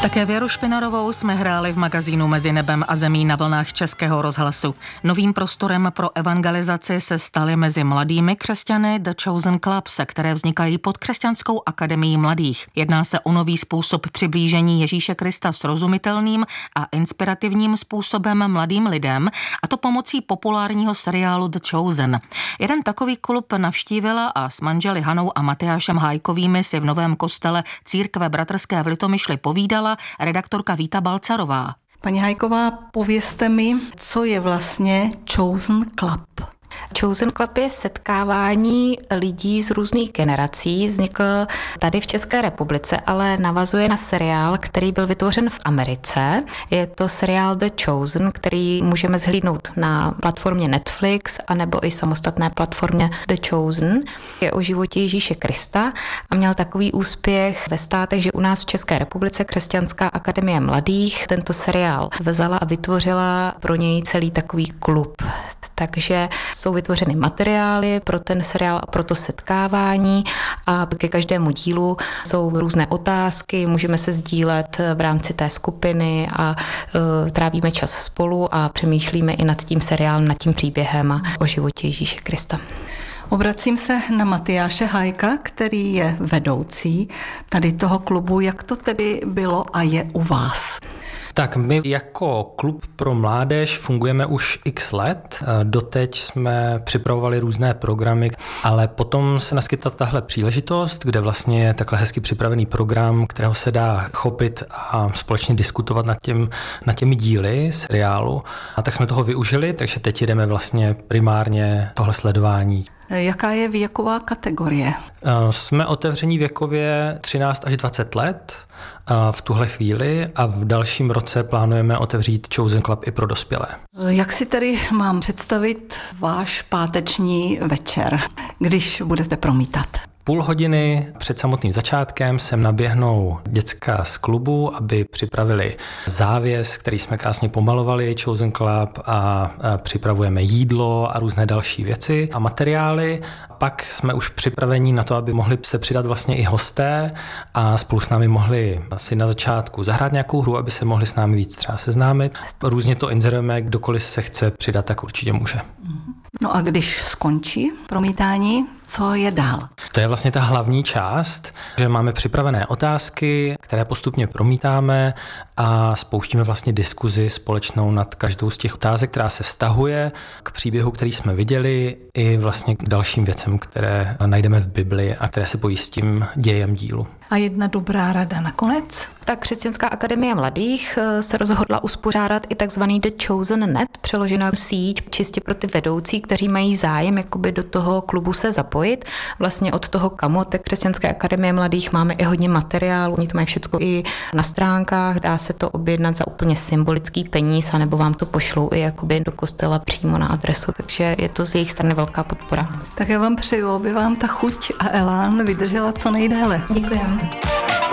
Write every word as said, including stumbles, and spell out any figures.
Také Věru Špinarovou jsme hráli v magazínu Mezi nebem a zemí na vlnách Českého rozhlasu. Novým prostorem pro evangelizaci se staly mezi mladými křesťany The Chosen Clubs, které vznikají pod Křesťanskou akademií mladých. Jedná se o nový způsob přiblížení Ježíše Krista srozumitelným a inspirativním způsobem mladým lidem, a to pomocí populárního seriálu The Chosen. Jeden takový klub navštívila a s manželi Hanou a Matyášem Hájkovými si v Novém kostele Církve bratrské v Litomyšli povídala redaktorka Víta Balcarová. Paní Hájková, povězte mi, co je vlastně Chosen Club? Chosen Club je setkávání lidí z různých generací. Vznikl tady v České republice, ale navazuje na seriál, který byl vytvořen v Americe. Je to seriál The Chosen, který můžeme zhlídnout na platformě Netflix anebo i samostatné platformě The Chosen. Je o životě Ježíše Krista a měl takový úspěch ve státech, že u nás v České republice Křesťanská akademie mladých tento seriál vzala a vytvořila pro něj celý takový klub. Takže jsou vytvořeny materiály pro ten seriál a pro to setkávání a ke každému dílu jsou různé otázky, můžeme se sdílet v rámci té skupiny a uh, trávíme čas spolu a přemýšlíme i nad tím seriálem, nad tím příběhem a o životě Ježíše Krista. Obracím se na Matyáše Hájka, který je vedoucí tady toho klubu. Jak to tedy bylo a je u vás? Tak my jako klub pro mládež fungujeme už x let. Doteď jsme připravovali různé programy, ale potom se naskytla tahle příležitost, kde vlastně je takhle hezky připravený program, kterého se dá chopit a společně diskutovat nad, těm, nad těmi díly seriálu. A tak jsme toho využili, takže teď jdeme vlastně primárně tohle sledování. Jaká je věková kategorie? Jsme otevření věkově třináct až dvacet let v tuhle chvíli a v dalším roce plánujeme otevřít Chosen Club i pro dospělé. Jak si tedy mám představit váš páteční večer, když budete promítat? Půl hodiny před samotným začátkem sem naběhnou děcka z klubu, aby připravili závěs, který jsme krásně pomalovali, Chosen Club, a připravujeme jídlo a různé další věci a materiály. Pak jsme už připraveni na to, aby mohli se přidat vlastně i hosté a spolu s námi mohli asi na začátku zahrát nějakou hru, aby se mohli s námi víc třeba seznámit. Různě to inzerujeme, kdokoliv se chce přidat, tak určitě může. No a když skončí promítání, co je dál? To je vlastně ta hlavní část, že máme připravené otázky, které postupně promítáme a spouštíme vlastně diskuzi společnou nad každou z těch otázek, která se vztahuje k příběhu, který jsme viděli, i vlastně k dalším věcem, které najdeme v Bibli a které se pojí s tím dějem dílu. A jedna dobrá rada nakonec? Tak Křesťanská akademie mladých se rozhodla uspořádat i takzvaný The Chosen Net, přeložená síť čistě pro ty vedoucí, kteří mají zájem jakoby do toho klubu se zapojit. Vlastně od toho kamotek Křesťanské akademie mladých máme i hodně materiálu, oni to mají všechno i na stránkách, dá se to objednat za úplně symbolický peníz, anebo vám to pošlou i jakoby do kostela přímo na adresu, takže je to z jejich strany velká podpora. Tak já vám přeju, aby vám ta chuť a elán vydržela co nejdéle. Děkujeme.